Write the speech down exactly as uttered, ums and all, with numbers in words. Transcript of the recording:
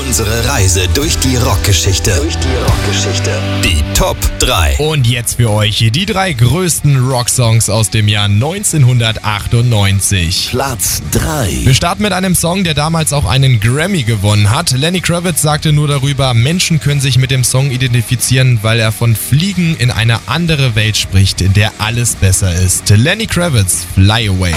Unsere Reise durch die Rockgeschichte. Durch die Rockgeschichte. Die Top drei. Und jetzt für euch die drei größten Rocksongs aus dem Jahr neunzehnhundertachtundneunzig. Platz drei. Wir starten mit einem Song, der damals auch einen Grammy gewonnen hat. Lenny Kravitz sagte nur darüber, Menschen können sich mit dem Song identifizieren, weil er von Fliegen in eine andere Welt spricht, in der alles besser ist. Lenny Kravitz, Fly Away.